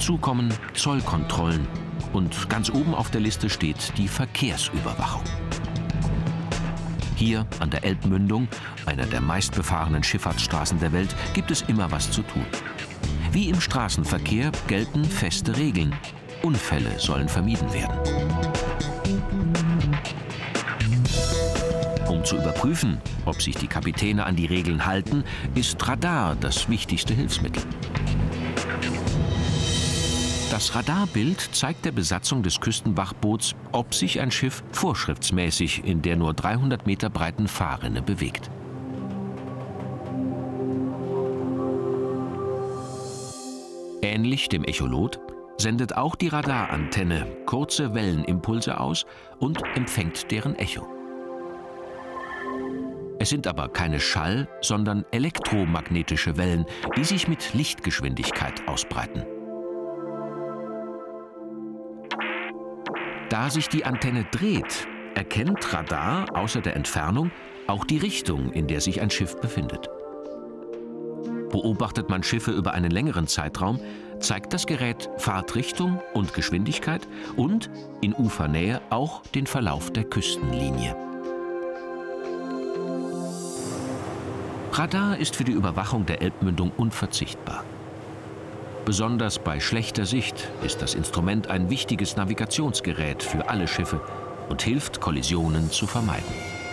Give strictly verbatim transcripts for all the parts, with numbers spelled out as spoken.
Dazu kommen Zollkontrollen und ganz oben auf der Liste steht die Verkehrsüberwachung. Hier an der Elbmündung, einer der meistbefahrenen Schifffahrtsstraßen der Welt, gibt es immer was zu tun. Wie im Straßenverkehr gelten feste Regeln. Unfälle sollen vermieden werden. Um zu überprüfen, ob sich die Kapitäne an die Regeln halten, ist Radar das wichtigste Hilfsmittel. Das Radarbild zeigt der Besatzung des Küstenwachboots, ob sich ein Schiff vorschriftsmäßig in der nur dreihundert Meter breiten Fahrrinne bewegt. Ähnlich dem Echolot sendet auch die Radarantenne kurze Wellenimpulse aus und empfängt deren Echo. Es sind aber keine Schall-, sondern elektromagnetische Wellen, die sich mit Lichtgeschwindigkeit ausbreiten. Da sich die Antenne dreht, erkennt Radar außer der Entfernung auch die Richtung, in der sich ein Schiff befindet. Beobachtet man Schiffe über einen längeren Zeitraum, zeigt das Gerät Fahrtrichtung und Geschwindigkeit und in Ufernähe auch den Verlauf der Küstenlinie. Radar ist für die Überwachung der Elbmündung unverzichtbar. Besonders bei schlechter Sicht ist das Instrument ein wichtiges Navigationsgerät für alle Schiffe und hilft, Kollisionen zu vermeiden.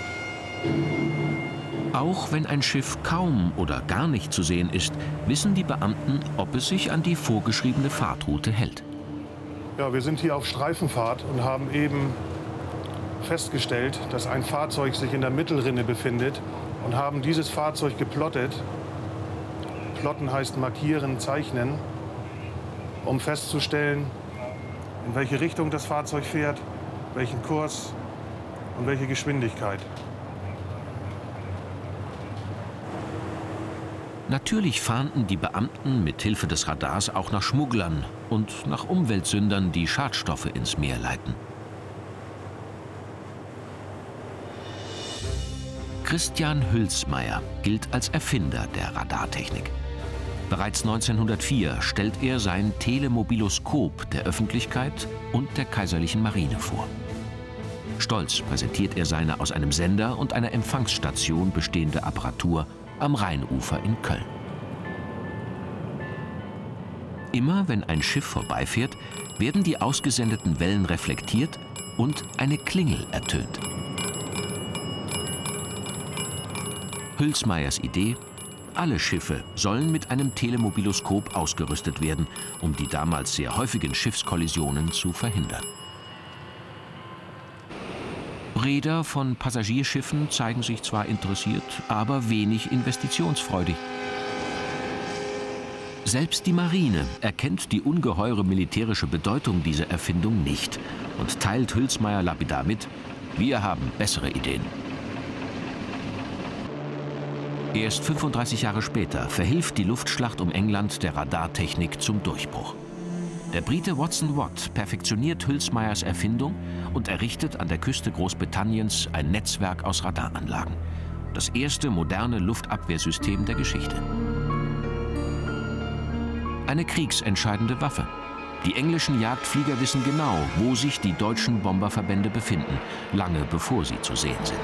Auch wenn ein Schiff kaum oder gar nicht zu sehen ist, wissen die Beamten, ob es sich an die vorgeschriebene Fahrtroute hält. Ja, wir sind hier auf Streifenfahrt und haben eben festgestellt, dass ein Fahrzeug sich in der Mittelrinne befindet und haben dieses Fahrzeug geplottet. Plotten heißt markieren, zeichnen, um festzustellen, in welche Richtung das Fahrzeug fährt, welchen Kurs und welche Geschwindigkeit. Natürlich fahnden die Beamten mit Hilfe des Radars auch nach Schmugglern und nach Umweltsündern, die Schadstoffe ins Meer leiten. Christian Hülsmeyer gilt als Erfinder der Radartechnik. Bereits neunzehnhundertvier stellt er sein Telemobiloskop der Öffentlichkeit und der Kaiserlichen Marine vor. Stolz präsentiert er seine aus einem Sender und einer Empfangsstation bestehende Apparatur am Rheinufer in Köln. Immer wenn ein Schiff vorbeifährt, werden die ausgesendeten Wellen reflektiert und eine Klingel ertönt. Hülsmeyers Idee: alle Schiffe sollen mit einem Telemobiloskop ausgerüstet werden, um die damals sehr häufigen Schiffskollisionen zu verhindern. Reeder von Passagierschiffen zeigen sich zwar interessiert, aber wenig investitionsfreudig. Selbst die Marine erkennt die ungeheure militärische Bedeutung dieser Erfindung nicht und teilt Hülsmeyer lapidar mit: wir haben bessere Ideen. Erst fünfunddreißig Jahre später verhilft die Luftschlacht um England der Radartechnik zum Durchbruch. Der Brite Watson Watt perfektioniert Hülsmeyers Erfindung und errichtet an der Küste Großbritanniens ein Netzwerk aus Radaranlagen. Das erste moderne Luftabwehrsystem der Geschichte. Eine kriegsentscheidende Waffe. Die englischen Jagdflieger wissen genau, wo sich die deutschen Bomberverbände befinden, lange bevor sie zu sehen sind.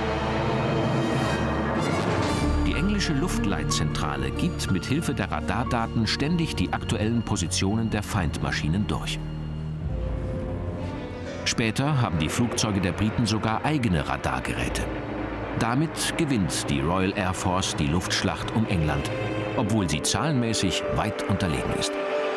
Die englische Luftleitzentrale gibt mit Hilfe der Radardaten ständig die aktuellen Positionen der Feindmaschinen durch. Später haben die Flugzeuge der Briten sogar eigene Radargeräte. Damit gewinnt die Royal Air Force die Luftschlacht um England, obwohl sie zahlenmäßig weit unterlegen ist.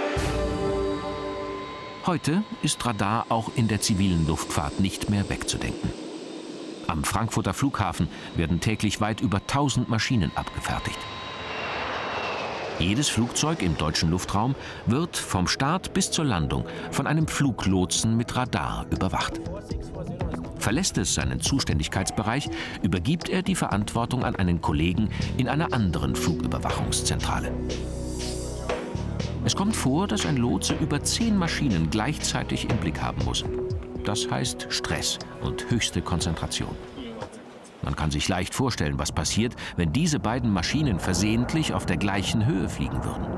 Heute ist Radar auch in der zivilen Luftfahrt nicht mehr wegzudenken. Am Frankfurter Flughafen werden täglich weit über tausend Maschinen abgefertigt. Jedes Flugzeug im deutschen Luftraum wird vom Start bis zur Landung von einem Fluglotsen mit Radar überwacht. Verlässt es seinen Zuständigkeitsbereich, übergibt er die Verantwortung an einen Kollegen in einer anderen Flugüberwachungszentrale. Es kommt vor, dass ein Lotse über zehn Maschinen gleichzeitig im Blick haben muss. Das heißt Stress und höchste Konzentration. Man kann sich leicht vorstellen, was passiert, wenn diese beiden Maschinen versehentlich auf der gleichen Höhe fliegen würden.